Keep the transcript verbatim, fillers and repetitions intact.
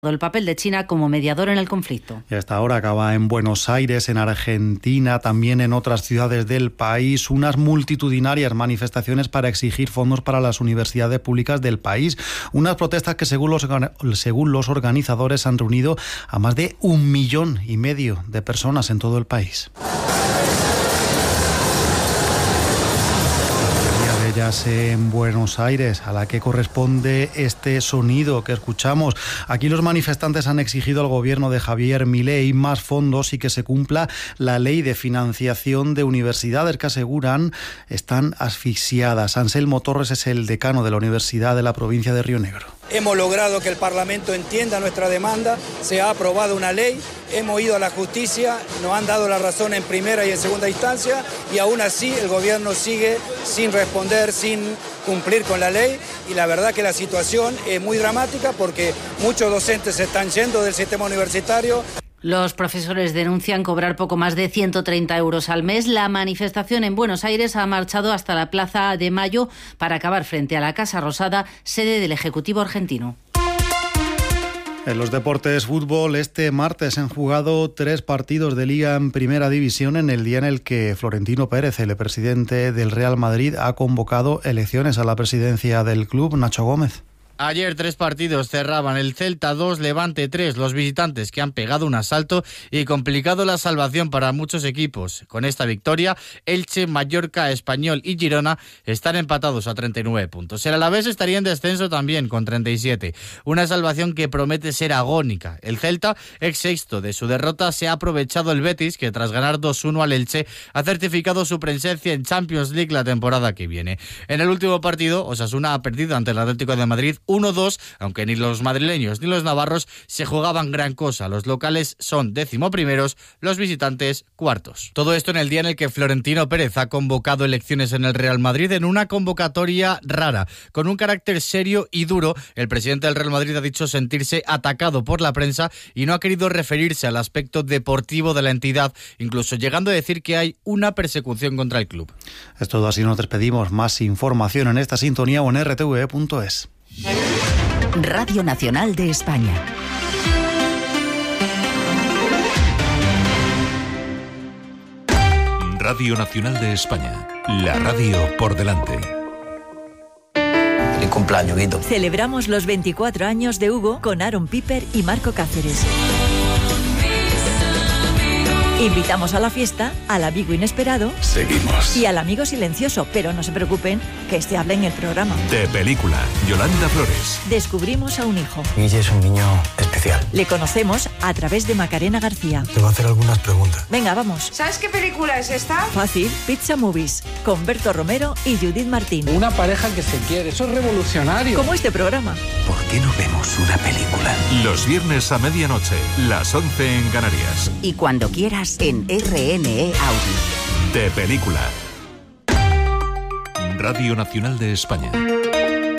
el papel de China como mediador en el conflicto. Y hasta ahora acaba en Buenos Aires, en Argentina, también en otras ciudades del país, unas multitudinarias manifestaciones para exigir fondos para las universidades públicas del país. Unas protestas que según los, según los organizadores han reunido a más de un millón y medio de personas en todo el país. Ellas en Buenos Aires, a la que corresponde este sonido que escuchamos. Aquí los manifestantes han exigido al gobierno de Javier Milei más fondos y que se cumpla la ley de financiación de universidades que aseguran están asfixiadas. Anselmo Torres es el decano de la Universidad de la provincia de Río Negro. Hemos logrado que el Parlamento entienda nuestra demanda, se ha aprobado una ley, hemos ido a la justicia, nos han dado la razón en primera y en segunda instancia y aún así el gobierno sigue sin responder, sin cumplir con la ley y la verdad que la situación es muy dramática porque muchos docentes se están yendo del sistema universitario. Los profesores denuncian cobrar poco más de ciento treinta euros al mes. La manifestación en Buenos Aires ha marchado hasta la Plaza de Mayo para acabar frente a la Casa Rosada, sede del Ejecutivo argentino. En los deportes, fútbol, este martes han jugado tres partidos de Liga en Primera División en el día en el que Florentino Pérez, el presidente del Real Madrid, ha convocado elecciones a la presidencia del club. Nacho Gómez. Ayer tres partidos cerraban: el Celta dos, Levante tres, los visitantes que han pegado un asalto y complicado la salvación para muchos equipos. Con esta victoria, Elche, Mallorca, Español y Girona están empatados a treinta y nueve puntos. El Alavés estaría en descenso también con treinta y siete, una salvación que promete ser agónica. El Celta, ex sexto de su derrota, se ha aprovechado el Betis, que tras ganar dos uno al Elche ha certificado su presencia en Champions League la temporada que viene. En el último partido, Osasuna ha perdido ante el Atlético de Madrid uno dos, aunque ni los madrileños ni los navarros se jugaban gran cosa. Los locales son decimoprimeros, los visitantes cuartos. Todo esto en el día en el que Florentino Pérez ha convocado elecciones en el Real Madrid en una convocatoria rara, con un carácter serio y duro. El presidente del Real Madrid ha dicho sentirse atacado por la prensa y no ha querido referirse al aspecto deportivo de la entidad, incluso llegando a decir que hay una persecución contra el club. Es todo, así nos despedimos. Más información en esta sintonía o en r t v punto es. Radio Nacional de España. Radio Nacional de España. La radio por delante. Feliz cumpleaños, Guido. Celebramos los veinticuatro años de Hugo con Aaron Piper y Marco Cáceres. Invitamos a la fiesta al amigo inesperado. Seguimos. Y al amigo silencioso, pero no se preocupen, que este habla en el programa. De película, Yolanda Flores. Descubrimos a un hijo. Guille es un niño especial. Le conocemos a través de Macarena García. Te voy a hacer algunas preguntas. Venga, vamos. ¿Sabes qué película es esta? Fácil, Pizza Movies, con Berto Romero y Judith Martín. Una pareja que se quiere, eso es revolucionario. Como este programa. ¿Por qué no vemos una película? Los viernes a medianoche, las once en Canarias. Y cuando quieras, en R N E Audi. De película. Radio Nacional de España.